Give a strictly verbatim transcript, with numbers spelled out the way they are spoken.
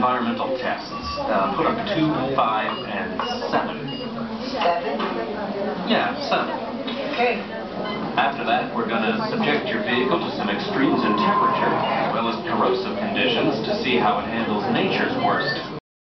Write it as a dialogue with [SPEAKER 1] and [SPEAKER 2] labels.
[SPEAKER 1] environmental tests. Uh, put up two, five, and seven.
[SPEAKER 2] Seven?
[SPEAKER 1] Yeah, seven.
[SPEAKER 2] Okay.
[SPEAKER 1] After that, we're going to subject your vehicle to some extremes in temperature, as well as corrosive conditions, to see how it handles nature's worst.